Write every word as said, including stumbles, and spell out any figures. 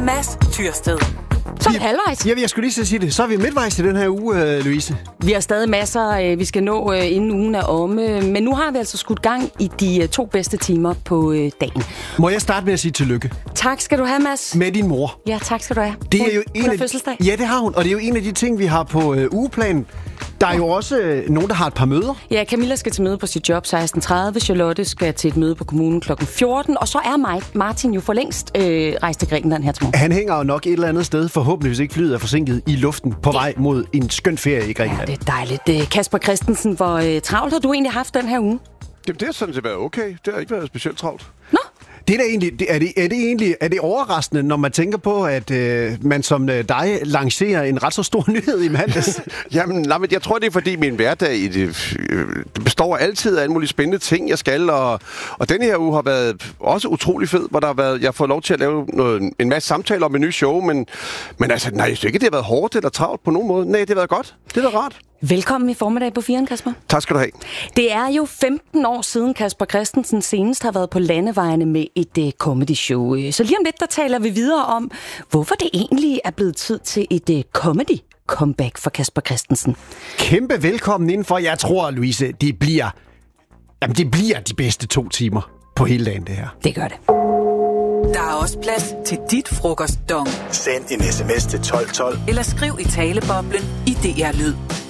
Mads Tyrsted. Så er vi halvvejs. Ja, jeg skulle lige så sige det. Så er vi midtvejs til den her uge, Louise. Vi har stadig masser, vi skal nå, inden ugen er omme. Men nu har vi altså skudt gang i de to bedste timer på dagen. Må jeg starte med at sige tillykke? Tak skal du have, Mads. Med din mor. Ja, tak skal du have. Det er jo hun en af fødselsdag. Ja, det har hun. Og det er jo en af de ting, vi har på øh, ugeplanen. Der er jo også øh, nogen, der har et par møder. Ja, Camilla skal til møde på sit job seksten tredive. Charlotte skal til et møde på kommunen klokken fjorten. Og så er Martin jo for længst øh, rejst til Grækenland her til morgen. Han hænger jo nok et eller andet sted, forhåbentlig hvis ikke flyet er forsinket, i luften på vej mod en skøn ferie i Grækenland. Ja, det er dejligt. Kasper Christensen, hvor øh, travlt har du egentlig haft den her uge? Jamen, det har sådan set været okay. Det har ikke været specielt travlt. Nå? Det er, da egentlig, er, det, er det egentlig er det overraskende, når man tænker på, at øh, man som øh, dig lancerer en ret så stor nyhed i mandags? Jamen, nej, men jeg tror, det er fordi min hverdag i det, øh, det består altid af alle mulige spændende ting, jeg skal. Og, og denne her uge har været også utrolig fed, hvor der har været, jeg har fået lov til at lave noget, en masse samtaler om et nyt show. Men, men altså, nej, jeg synes ikke, det har været hårdt eller travlt på nogen måde. Nej, det har været godt. Det har været rart. Velkommen i formiddag på Firen, Kasper. Tak skal du have. Det er jo femten år siden Kasper Christensen senest har været på landevejene med et uh, comedy show. Så lige om lidt, der taler vi videre om, hvorfor det egentlig er blevet tid til et uh, comedy comeback for Kasper Christensen. Kæmpe velkommen indenfor. Jeg tror, Louise, det bliver, jamen, det bliver de bedste to timer på hele dagen, det her. Det gør det. Der er også plads til dit frokostdong. Send en sms til tolv tolv. Eller skriv i taleboblen i D R Lyd.